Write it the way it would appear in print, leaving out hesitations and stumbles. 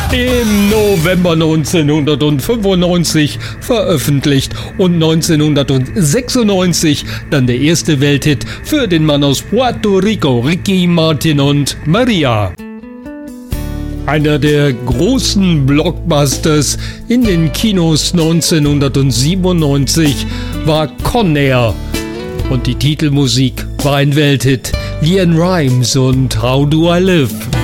Im November 1995 veröffentlicht und 1996 dann der erste Welthit für den Mann aus Puerto Rico, Ricky Martin und Maria. Einer der großen Blockbusters in den Kinos 1997 war Con Air und die Titelmusik war ein Welthit, LeAnn Rimes und How Do I Live.